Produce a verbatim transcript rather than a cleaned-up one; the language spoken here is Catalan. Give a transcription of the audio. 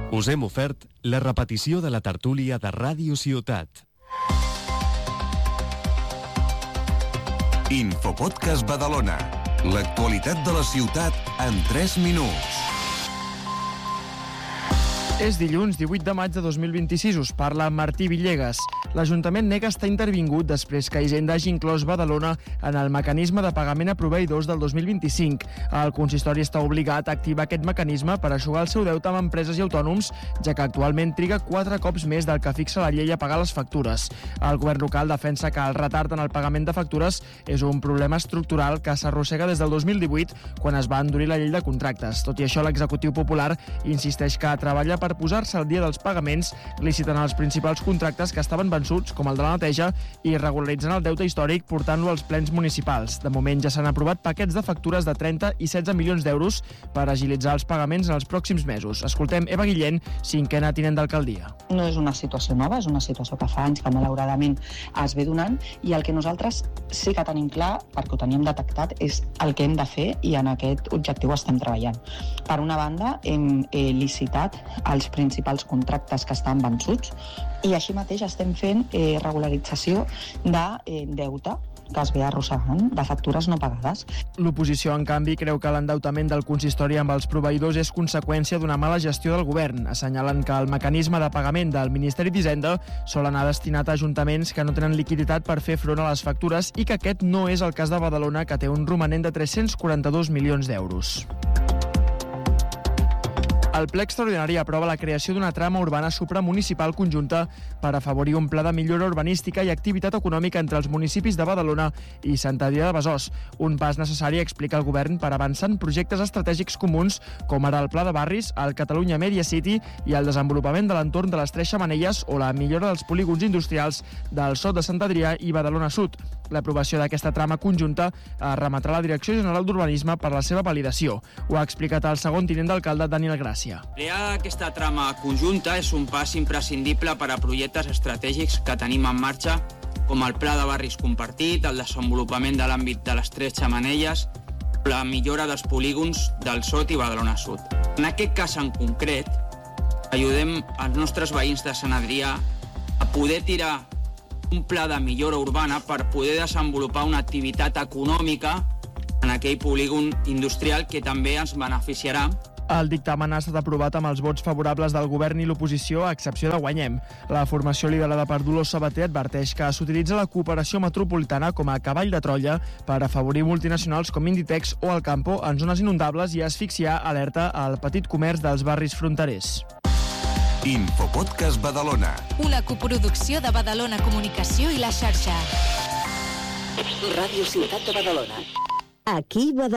Us hem ofert la repetició de la tertúlia de Ràdio Ciutat. Infopodcast Badalona. L'actualitat de la ciutat en tres minuts. És dilluns divuit de maig de dos mil vint-i-sis, us parla Martí Villegas. L'Ajuntament nega estar intervingut després que Hisenda hagi inclòs Badalona en el mecanisme de pagament a proveïdors del dos mil vint-i-cinc. El consistori està obligat a activar aquest mecanisme per eixugar el seu deute amb empreses i autònoms, ja que actualment triga quatre cops més del que fixa la llei a pagar les factures. El govern local defensa que el retard en el pagament de factures és un problema estructural que s'arrossega des del dos mil divuit, quan es va endurir la llei de contractes. Tot i això, l'executiu popular insisteix que treballa per per posar-se al dia dels pagaments, licitant els principals contractes que estaven vençuts, com el de la neteja, i regularitzant el deute històric portant-lo als plens municipals. De moment ja s'han aprovat paquets de factures de trenta i setze milions d'euros per agilitzar els pagaments en els pròxims mesos. Escoltem Eva Guillén, cinquena tinent d'alcaldia. No és una situació nova, és una situació que fa anys que malauradament es ve donant, i el que nosaltres sí que tenim clar, perquè ho teníem detectat, és el que hem de fer, i en aquest objectiu estem treballant. Per una banda, hem eh, licitat els principals contractes que estan vençuts, i així mateix estem fent eh, regularització de eh, deute que es ve arrossegant, de factures no pagades. L'oposició, en canvi, creu que l'endeutament del consistori amb els proveïdors és conseqüència d'una mala gestió del govern. Assenyalen que el mecanisme de pagament del Ministeri d'Hisenda sol anar destinat a ajuntaments que no tenen liquiditat per fer front a les factures, i que aquest no és el cas de Badalona, que té un romanent de tres-cents quaranta-dos milions d'euros. El ple extraordinari aprova la creació d'una trama urbana supramunicipal conjunta per afavorir un pla de millora urbanística i activitat econòmica entre els municipis de Badalona i Sant Adrià de Besòs. Un pas necessari, explica el govern, per avançar en projectes estratègics comuns, com ara el Pla de Barris, el Catalunya Media City i el desenvolupament de l'entorn de les Tres Xemeneies o la millora dels polígons industrials del Sot de Sant Adrià i Badalona Sud. L'aprovació d'aquesta trama conjunta es remetrà a la Direcció General d'Urbanisme per la seva validació. Ho ha explicat el segon tinent d'alcalde, Daniel Gràcia. Crear aquesta trama conjunta és un pas imprescindible per a projectes estratègics que tenim en marxa, com el Pla de Barris compartit, el desenvolupament de l'àmbit de les Tres Xemeneies, la millora dels polígons del Sot i Badalona Sud. En aquest cas en concret, ajudem els nostres veïns de Sant Adrià a poder tirar un pla de millora urbana per poder desenvolupar una activitat econòmica en aquell polígon industrial que també ens beneficiarà. El dictamen ha estat aprovat amb els vots favorables del govern i l'oposició, a excepció de Guanyem. La formació liderada per Dolors Sabater adverteix que s'utilitza la cooperació metropolitana com a cavall de Troia per afavorir multinacionals com Inditex o Alcampo en zones inundables i asfixiar, alerta, al petit comerç dels barris fronterers. Infopodcast Badalona. Una coproducció de Badalona Comunicació i la xarxa. Ràdio Ciutat de Badalona. Aquí Badalona.